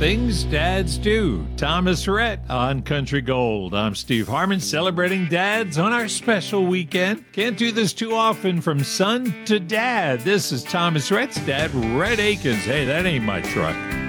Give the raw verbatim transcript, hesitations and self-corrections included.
Things Dads Do. Thomas Rhett on Country Gold. I'm Steve Harmon, celebrating dads on our special weekend. Can't do this too often, from son to dad. This is Thomas Rhett's dad, Red Akins. Hey, that ain't my truck.